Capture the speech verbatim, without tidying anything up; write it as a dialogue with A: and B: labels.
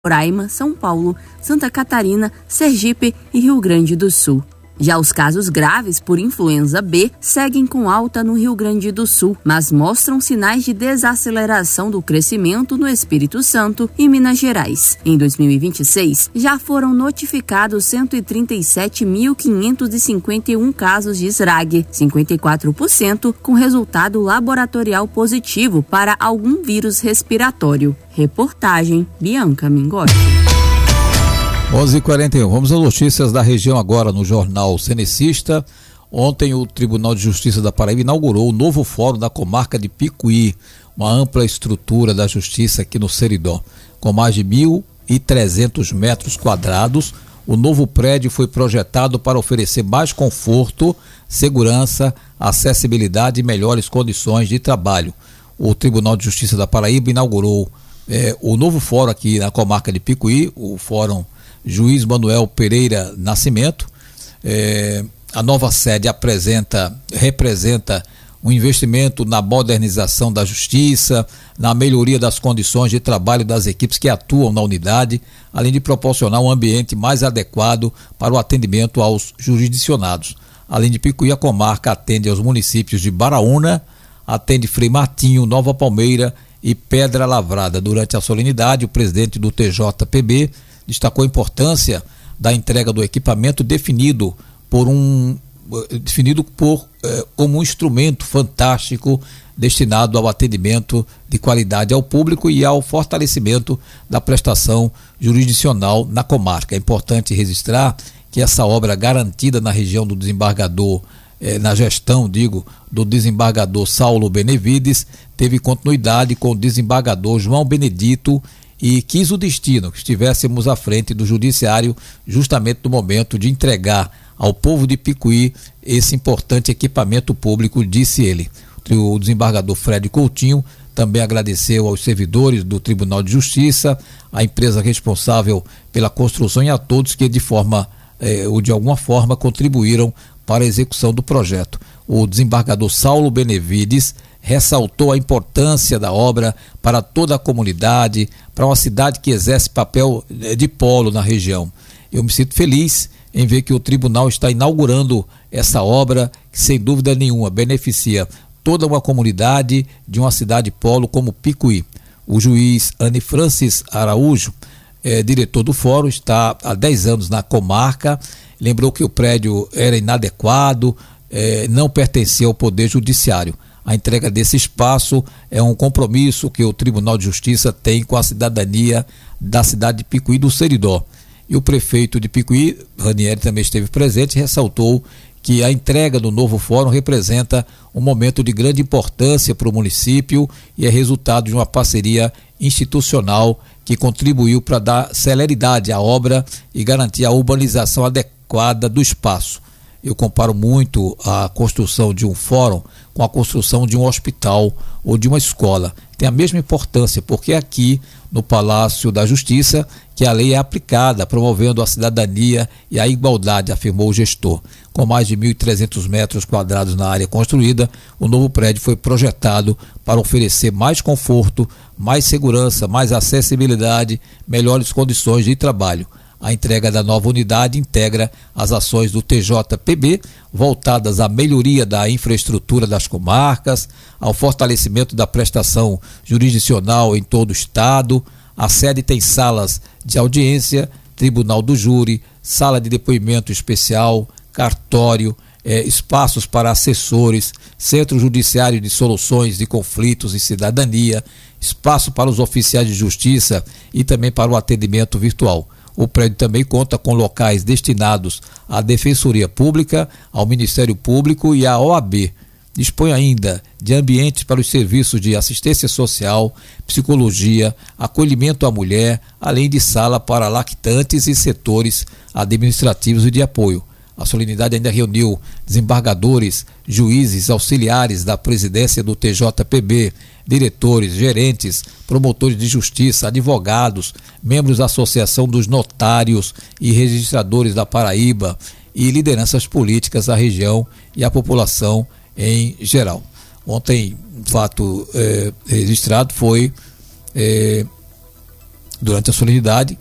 A: Roraima, São Paulo, Santa Catarina, Sergipe e Rio Grande do Sul. Já os casos graves por influenza B seguem com alta no Rio Grande do Sul, mas mostram sinais de desaceleração do crescimento no Espírito Santo e Minas Gerais. Em dois mil e vinte e seis, já foram notificados cento e trinta e sete mil quinhentos e cinquenta e um casos de S R A G, cinquenta e quatro por cento com resultado laboratorial positivo para algum vírus respiratório. Reportagem Bianca Mingotti.
B: onze e quarenta e um, vamos às notícias da região agora no Jornal Cenecista. Ontem o Tribunal de Justiça da Paraíba inaugurou o novo fórum da comarca de Picuí, uma ampla estrutura da justiça aqui no Seridó. Com mais de mil e trezentos metros quadrados, o novo prédio foi projetado para oferecer mais conforto, segurança, acessibilidade e melhores condições de trabalho. O Tribunal de Justiça da Paraíba inaugurou eh, o novo fórum aqui na comarca de Picuí, o Fórum Juiz Manuel Pereira Nascimento. É, a nova sede apresenta, representa um investimento na modernização da justiça, na melhoria das condições de trabalho das equipes que atuam na unidade, além de proporcionar um ambiente mais adequado para o atendimento aos jurisdicionados. Além de Picuí, a comarca atende aos municípios de Baraúna, atende Frei Martinho, Nova Palmeira e Pedra Lavrada. Durante a solenidade, o presidente do T J P B destacou a importância da entrega do equipamento definido por um definido por eh, como um instrumento fantástico destinado ao atendimento de qualidade ao público e ao fortalecimento da prestação jurisdicional na comarca. É importante registrar que essa obra garantida na região do desembargador, eh, na gestão, digo, do desembargador Saulo Benevides, teve continuidade com o desembargador João Benedito e quis o destino que estivéssemos à frente do judiciário justamente no momento de entregar ao povo de Picuí esse importante equipamento público, disse ele. O desembargador Fred Coutinho também agradeceu aos servidores do Tribunal de Justiça, à empresa responsável pela construção e a todos que de forma eh, ou de alguma forma contribuíram para a execução do projeto. O desembargador Saulo Benevides ressaltou a importância da obra para toda a comunidade, para uma cidade que exerce papel de polo na região. Eu me sinto feliz em ver que o tribunal está inaugurando essa obra que, sem dúvida nenhuma, beneficia toda uma comunidade de uma cidade polo como Picuí. O juiz Anne Francis Araújo, é, diretor do fórum, está há dez anos na comarca, lembrou que o prédio era inadequado, é, não pertencia ao Poder Judiciário. A entrega desse espaço é um compromisso que o Tribunal de Justiça tem com a cidadania da cidade de Picuí do Seridó. E o prefeito de Picuí, Ranieri, também esteve presente e ressaltou que a entrega do novo fórum representa um momento de grande importância para o município e é resultado de uma parceria institucional que contribuiu para dar celeridade à obra e garantir a urbanização adequada do espaço. Eu comparo muito a construção de um fórum com a construção de um hospital ou de uma escola. Tem a mesma importância, porque é aqui no Palácio da Justiça que a lei é aplicada, promovendo a cidadania e a igualdade, afirmou o gestor. Com mais de mil e trezentos metros quadrados na área construída, o novo prédio foi projetado para oferecer mais conforto, mais segurança, mais acessibilidade, melhores condições de trabalho. A entrega da nova unidade integra as ações do T J P B voltadas à melhoria da infraestrutura das comarcas, ao fortalecimento da prestação jurisdicional em todo o estado. A sede tem salas de audiência, tribunal do júri, sala de depoimento especial, cartório, eh, espaços para assessores, centro judiciário de soluções de conflitos e cidadania, espaço para os oficiais de justiça e também para o atendimento virtual. O prédio também conta com locais destinados à Defensoria Pública, ao Ministério Público e à O A B. Dispõe ainda de ambientes para os serviços de assistência social, psicologia, acolhimento à mulher, além de sala para lactantes e setores administrativos e de apoio. A solenidade ainda reuniu desembargadores, juízes, auxiliares da presidência do T J P B, diretores, gerentes, promotores de justiça, advogados, membros da Associação dos Notários e Registradores da Paraíba e lideranças políticas da região e a população em geral. Ontem, um fato eh, registrado foi eh, Durante a solenidade,